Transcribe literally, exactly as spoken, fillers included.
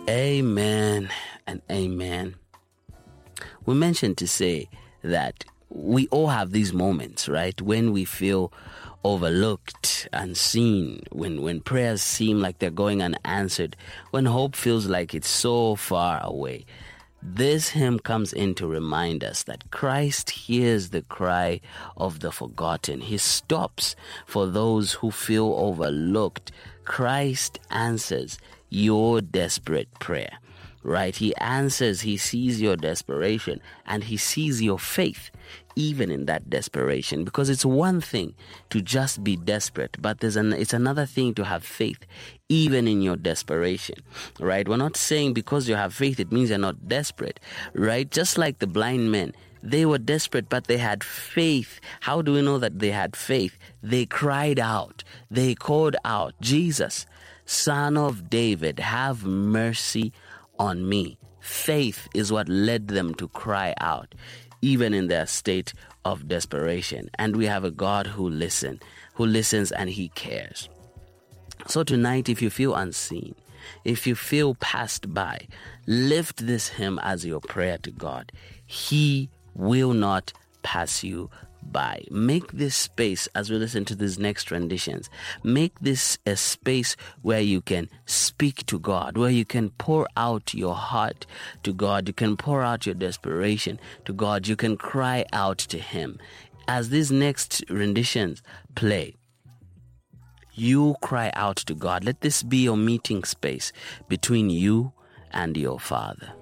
Amen and amen. We mentioned to say that we all have these moments, right? When we feel overlooked, unseen, when, when prayers seem like they're going unanswered, when hope feels like it's so far away. This hymn comes in to remind us that Christ hears the cry of the forgotten. He stops for those who feel overlooked. Christ answers your desperate prayer, right? He answers, he sees your desperation, and he sees your faith, even in that desperation. Because it's one thing to just be desperate, but there's an, it's another thing to have faith, even in your desperation, right? We're not saying because you have faith, it means you're not desperate, right? Just like the blind men, they were desperate, but they had faith. How do we know that they had faith? They cried out. They called out, Jesus, Son of David, have mercy on me. Faith is what led them to cry out, even in their state of desperation. And we have a God who listens, who listens and he cares. So tonight, if you feel unseen, if you feel passed by, lift this hymn as your prayer to God. He will not pass you by. Make this space, as we listen to these next renditions, make this a space where you can speak to God, where you can pour out your heart to God. You can pour out your desperation to God. You can cry out to him. As these next renditions play, you cry out to God. Let this be your meeting space between you and your Father.